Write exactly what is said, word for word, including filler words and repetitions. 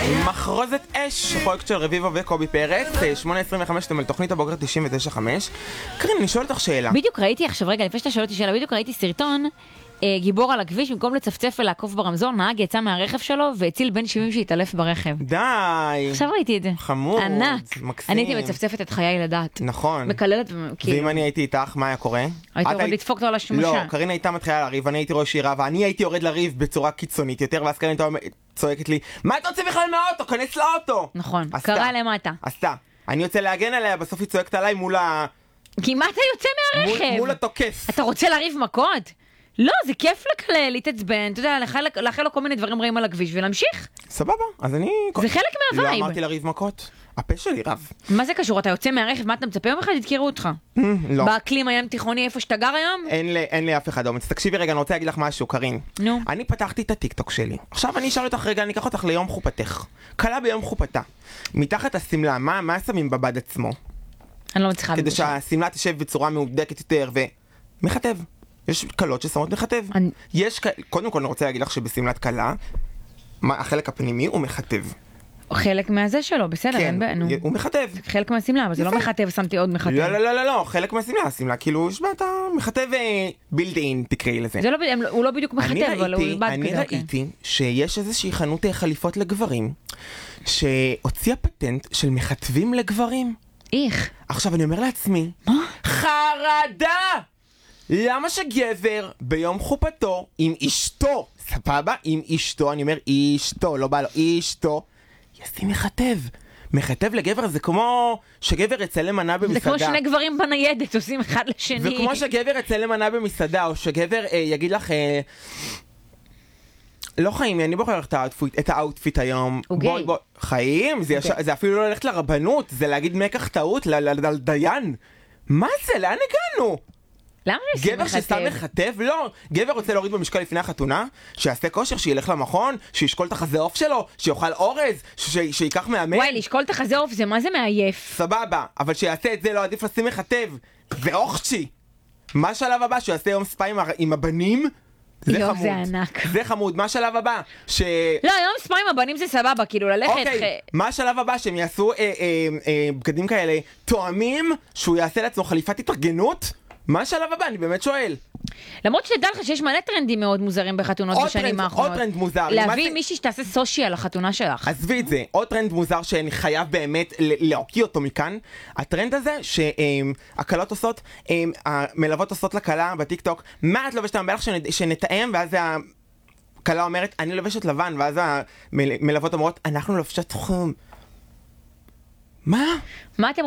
מחרוזת אש, פרויקט של רביבו וקובי פרץ, שמונה עשרים וחמש, אתם על תוכנית הבוקר תשעים ותשע חמש. קרין, אני שואל אותך שאלה. בדיוק ראיתי עכשיו, רגע, לפני שאתה שואל אותי שאלה, בדיוק ראיתי סרטון, גיבור על הכביש, במקום לצפצף ולעקוף ברמזור, נהג יצא מהרכב שלו והציל בן שבעים שהתעלף ברכב. די. עכשיו ראיתי את זה. חמוד. ענק. מקסים. אני הייתי מצפצפת את חיי לדעת. נכון. מקללת, כאילו. ואם אני הייתי איתך, מה היה קורה? הייתי יורד לדפוק אותו על השמשה. לא, קרין הייתה מתחילה לריב, אני הייתי ראש שירה, ואני הייתי יורד לריב בצורה קיצונית יותר, ואז קרין צועקת לי, מה אתה רוצה בכלל מהאוטו? כנס לאוטו. נכון, קרה למטה. עשתה. אני יוצא להגן עליה, בסוף היא צועקת עליי מול ה... כי מה אתה יוצא מהרכב? מול, מול התוקף. אתה רוצה לריב מכות? לא, זה כיף לקלל, להתעצבן, אתה יודע, לאחל לו כל מיני דברים רעים על הכביש ולהמשיך. סבבה, אז אני... זה חלק מהווייב. לא אמרתי לריב מכות, הפה שלי רב. מה זה קשור? אתה יוצא מהרכב, מה אתה מצפה יום אחד? יתקראו אותך. לא. באקלים הים תיכוני, איפה שאתה גר היום? אין לי, אין לי אף אחד אומץ. תקשיבי רגע, אני רוצה להגיד לך משהו, קרין. נו. אני פתחתי את הטיקטוק שלי. עכשיו אני אשאל אותך רגע, אני אקח אותך ליום חופתך. קלה ביום חופתה. מתחת הסמלה, מה, מה שמים בבד עצמו? אני לא מצליחה. כדי שהסמלה תשב בצורה מהודקת יותר ומכתב. יש קלות ששמות מכתב. אני... יש, קודם כל אני רוצה להגיד לך שבסמלת קלה, החלק הפנימי הוא מכתב. חלק מהזה שלו, בסדר, אין בענו. הוא מכתב. חלק מהסמלה, אבל זה לא מכתב, שמתי עוד מכתב. לא, לא, לא, לא, לא, חלק מהסמלה, הסמלה, כאילו, שמה, אתה מכתב בילד-אין, תקראי לזה. זה לא, הוא לא בדיוק מכתב, אבל הוא בד כזה. אני ראיתי שיש איזושהי חנות חליפות לגברים, שהוציאה פטנט של מכתבים לגברים. איך? עכשיו אני אומר לעצמי, מה? חרדה! למה שגבר ביום חופתו עם אשתו, סבבה? עם אשתו, אני אומר אשתו, לא בא לו, אשתו, ישים מכתב. מכתב לגבר זה כמו שגבר יצלם מנה במסעדה. זה כמו שני גברים בניידת עושים אחד לשני. וכמו שגבר יצלם מנה במסעדה, או שגבר אה, יגיד לך, אה, לא חיים, אני בוחר את האוטפיט, את האוטפיט היום. הוא בוא, גיי. בוא, חיים? זה, ישר, זה אפילו לא ללכת לרבנות, זה להגיד מקח טעות לדיין. מה זה? לאן הגענו? למה ישים גבר מכתב? ששם מכתב? לא. גבר רוצה להוריד במשקל לפני החתונה, שיעשה כושר, שילך למכון, שישקול את החזה עוף שלו, שיאכל אורז, ש- שיקח מאמן. וואי, לשקול את החזה עוף זה מה זה מעייף. סבבה, אבל שיעשה את זה לא עדיף לשים מכתב. זה אוכשי. מה השלב הבא? שיעשה יום ספה עם, הר... עם הבנים? זה יו, חמוד. זה ענק. זה חמוד. מה השלב הבא? ש... לא, יום ספה עם הבנים זה סבבה, כאילו ללכת... אוקיי, מה השלב הבא? שהם יעשו אה, אה, אה, בגדים כאלה תואמים, שהוא יעשה לעצמו חליפת התארגנות? מה השלב הבא? אני באמת שואל. למרות שתדע לך שיש מלא טרנדים מאוד מוזרים בחתונות בשנים האחרונות. עוד טרנד מוזר. להביא מישהי שתעשה סושי על החתונה שלך. עזבי את זה. עוד טרנד מוזר שאני חייב באמת להוקיא אותו מכאן. הטרנד הזה שהקלות עושות, המלוות עושות לקלה בטיקטוק, מה את לובשת המלך שנתאם, ואז הקלה אומרת, אני לובשת לבן, ואז המלוות אומרות, אנחנו לובשת תחום. מה? מה אתם